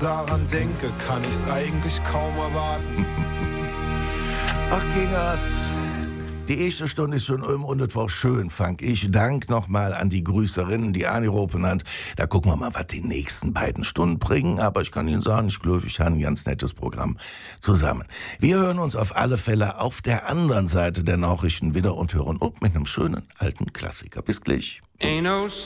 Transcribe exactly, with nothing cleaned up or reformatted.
daran denke, kann ich's eigentlich kaum erwarten. Ach, Gingers, die erste Stunde ist schon um und es war schön, fang ich. Dank nochmal an die Grüßerinnen, die angerufen hat. Da gucken wir mal, was die nächsten beiden Stunden bringen. Aber ich kann Ihnen sagen, ich glaube, ich habe ein ganz nettes Programm zusammen. Wir hören uns auf alle Fälle auf der anderen Seite der Nachrichten wieder und hören up mit einem schönen alten Klassiker. Bis gleich.